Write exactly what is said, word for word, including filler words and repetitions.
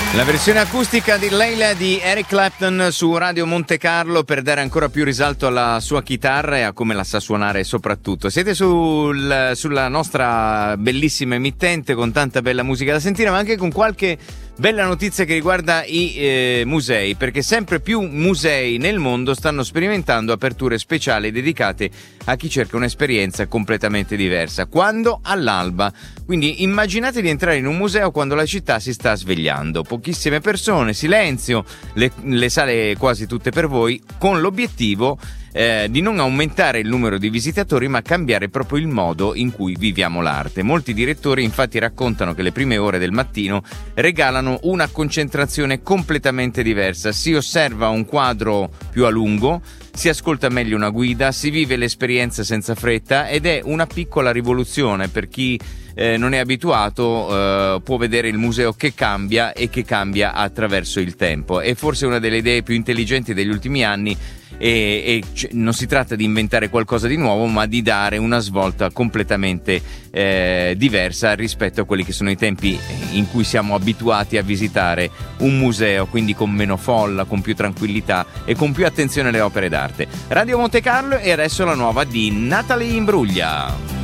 La versione acustica di Layla di Eric Clapton su Radio Monte Carlo per dare ancora più risalto alla sua chitarra e a come la sa suonare soprattutto. Siete sul, sulla nostra bellissima emittente con tanta bella musica da sentire, ma anche con qualche bella notizia che riguarda i eh, musei, perché sempre più musei nel mondo stanno sperimentando aperture speciali dedicate a chi cerca un'esperienza completamente diversa. Quando? All'alba. Quindi immaginate di entrare in un museo quando la città si sta svegliando. Pochissime persone, silenzio, le, le sale quasi tutte per voi, con l'obiettivo Eh, di non aumentare il numero di visitatori ma cambiare proprio il modo in cui viviamo l'arte. Molti direttori infatti raccontano che le prime ore del mattino regalano una concentrazione completamente diversa, si osserva un quadro più a lungo, si ascolta meglio una guida, si vive l'esperienza senza fretta ed è una piccola rivoluzione per chi eh, non è abituato, eh, può vedere il museo che cambia e che cambia attraverso il tempo. È forse una delle idee più intelligenti degli ultimi anni e, e c- non si tratta di inventare qualcosa di nuovo ma di dare una svolta completamente eh, diversa rispetto a quelli che sono i tempi in cui siamo abituati a visitare un museo, quindi con meno folla, con più tranquillità e con più attenzione alle opere d'arte. Radio Monte Carlo e adesso la nuova di Natalie Imbruglia.